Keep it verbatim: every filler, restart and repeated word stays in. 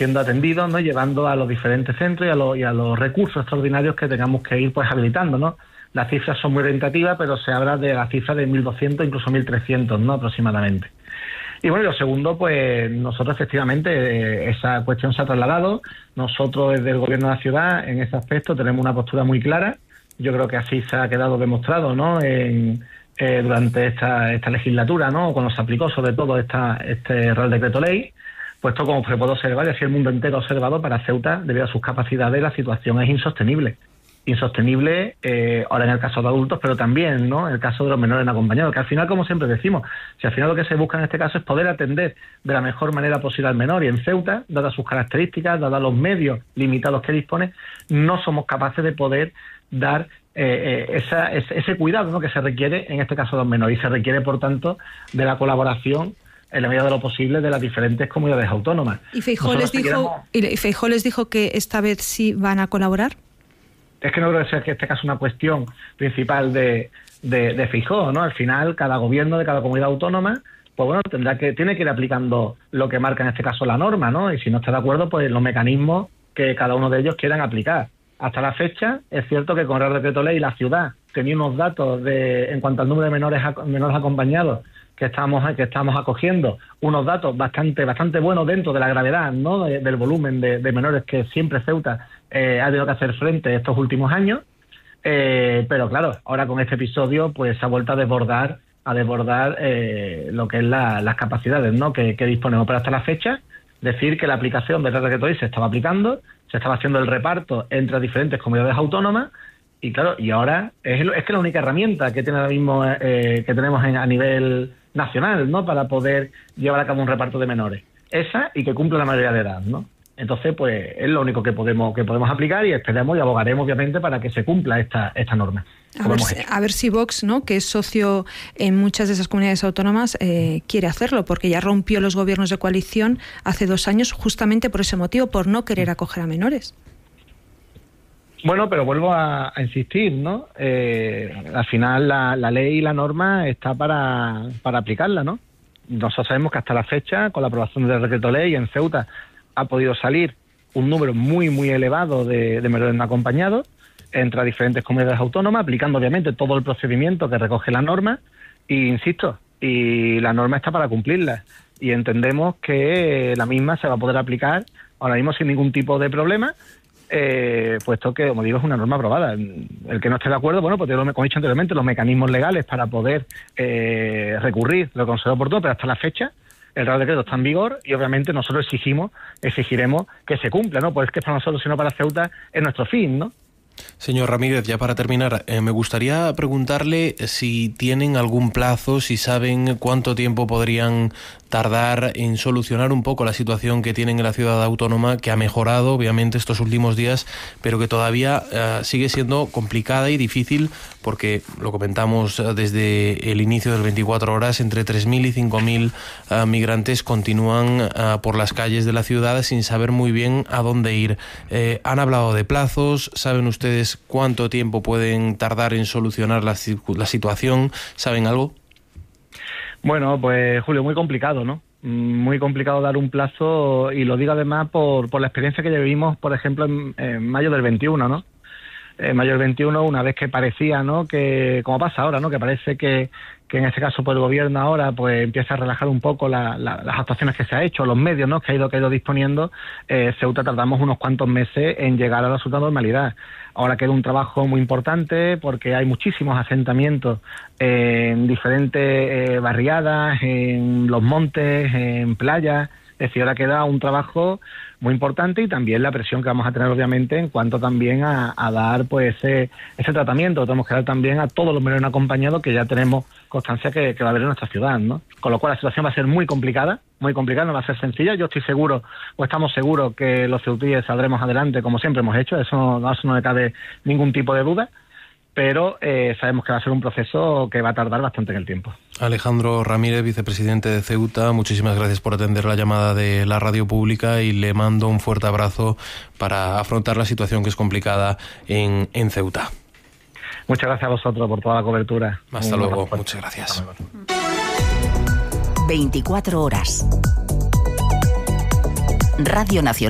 siendo atendidos, ¿no? Llevando a los diferentes centros y a los, y a los recursos extraordinarios que tengamos que ir pues habilitando, ¿no? Las cifras son muy orientativas, pero se habla de la cifra de mil doscientos, incluso mil trescientos, ¿no? Aproximadamente. Y bueno, y lo segundo, pues nosotros efectivamente eh, esa cuestión se ha trasladado. Nosotros desde el Gobierno de la ciudad en ese aspecto tenemos una postura muy clara. Yo creo que así se ha quedado demostrado, ¿no? En, eh, durante esta, esta legislatura, ¿no? Cuando se aplicó sobre todo esta, este Real Decreto Ley, puesto como se puede observar, y así el mundo entero ha observado, para Ceuta, debido a sus capacidades, la situación es insostenible. Insostenible eh, ahora en el caso de adultos, pero también, ¿no?, en el caso de los menores no acompañados, que al final, como siempre decimos, si al final lo que se busca en este caso es poder atender de la mejor manera posible al menor, y en Ceuta, dadas sus características, dadas los medios limitados que dispone, no somos capaces de poder dar eh, eh, esa, ese, ese cuidado, ¿no?, que se requiere en este caso de los menores, y se requiere, por tanto, de la colaboración en la medida de lo posible de las diferentes comunidades autónomas. ¿Y Feijóo les dijo, y Feijóo les dijo que esta vez sí van a colaborar? Es que no creo que sea que este caso una cuestión principal de, de, de Feijóo, ¿no? Al final, cada gobierno de cada comunidad autónoma, pues bueno, tendrá que tiene que ir aplicando lo que marca en este caso la norma, ¿no? Y si no está de acuerdo, pues los mecanismos que cada uno de ellos quieran aplicar. Hasta la fecha, es cierto que con el Real Decreto Ley la ciudad tenía unos datos de en cuanto al número de menores menores acompañados que estamos que estamos acogiendo, unos datos bastante bastante buenos dentro de la gravedad, ¿no?, de, del volumen de, de menores que siempre Ceuta eh, ha tenido que hacer frente estos últimos años, eh, pero claro, ahora con este episodio pues se ha vuelto a desbordar a desbordar eh, lo que es la, las capacidades, ¿no?, que, que disponemos. Pero hasta la fecha, decir que la aplicación del Real Decreto Ley se estaba aplicando, se estaba haciendo el reparto entre diferentes comunidades autónomas. Y claro, y ahora es, es que la única herramienta que tiene ahora mismo eh, que tenemos en, a nivel nacional, ¿no?, para poder llevar a cabo un reparto de menores. Esa, y que cumpla la mayoría de edad, ¿no? Entonces, pues es lo único que podemos que podemos aplicar, y esperemos y abogaremos, obviamente, para que se cumpla esta esta norma. A ver, si, a ver si Vox, ¿no?, que es socio en muchas de esas comunidades autónomas, eh, quiere hacerlo, porque ya rompió los gobiernos de coalición hace dos años justamente por ese motivo, por no querer acoger a menores. Bueno, pero vuelvo a, a insistir, ¿no? Eh, al final la, la ley y la norma está para, para aplicarla, ¿no? Nosotros sabemos que hasta la fecha, con la aprobación del decreto ley en Ceuta, ha podido salir un número muy, muy elevado de, de menores no acompañados entre diferentes comunidades autónomas, aplicando obviamente todo el procedimiento que recoge la norma, y insisto, y la norma está para cumplirla, y entendemos que la misma se va a poder aplicar ahora mismo sin ningún tipo de problema, Eh, puesto que, como digo, es una norma aprobada. El que no esté de acuerdo, bueno, pues como he dicho anteriormente, los mecanismos legales para poder eh, recurrir lo considero oportuno, pero hasta la fecha el Real Decreto está en vigor, y obviamente nosotros exigimos, exigiremos que se cumpla, ¿no? Pues es que para nosotros, sino para Ceuta, es nuestro fin, ¿no? Señor Ramírez, ya para terminar, eh, me gustaría preguntarle si tienen algún plazo, si saben cuánto tiempo podrían tardar en solucionar un poco la situación que tienen en la ciudad autónoma, que ha mejorado obviamente estos últimos días, pero que todavía eh, sigue siendo complicada y difícil, porque lo comentamos desde el inicio del veinticuatro horas, entre tres mil y cinco mil uh, migrantes continúan uh, por las calles de la ciudad sin saber muy bien a dónde ir. Eh, han hablado de plazos, ¿saben ustedes cuánto tiempo pueden tardar en solucionar la, la situación? ¿Saben algo? Bueno, pues Julio, muy complicado, ¿no? Muy complicado dar un plazo, y lo digo además por, por la experiencia que ya vivimos, por ejemplo, en, en mayo del veintiuno, ¿no? En mayo del veintiuno, una vez que parecía, ¿no?, que, como pasa ahora, ¿no?, que parece que, que en este caso pues el gobierno ahora pues empieza a relajar un poco la, la, las actuaciones que se ha hecho, los medios, ¿no?, que ha ido, que ha ido disponiendo, eh, Ceuta tardamos unos cuantos meses en llegar a la absoluta normalidad. Ahora queda un trabajo muy importante, porque hay muchísimos asentamientos en diferentes eh, barriadas, en los montes, en playas. Es decir, ahora queda un trabajo muy importante, y también la presión que vamos a tener, obviamente, en cuanto también a, a dar pues ese, ese tratamiento. Tenemos que dar también a todos los menores no acompañados, que ya tenemos constancia que, que va a haber en nuestra ciudad, ¿no? Con lo cual la situación va a ser muy complicada, muy complicada, no va a ser sencilla. Yo estoy seguro, o estamos seguros, que los ceutíes saldremos adelante, como siempre hemos hecho, eso no, eso no me cabe ningún tipo de duda. Pero eh, sabemos que va a ser un proceso que va a tardar bastante en el tiempo. Alejandro Ramírez, vicepresidente de Ceuta, muchísimas gracias por atender la llamada de la radio pública, y le mando un fuerte abrazo para afrontar la situación que es complicada en, en Ceuta. Muchas gracias a vosotros por toda la cobertura. Hasta un luego, muchas gracias. veinticuatro horas. Radio Nacional.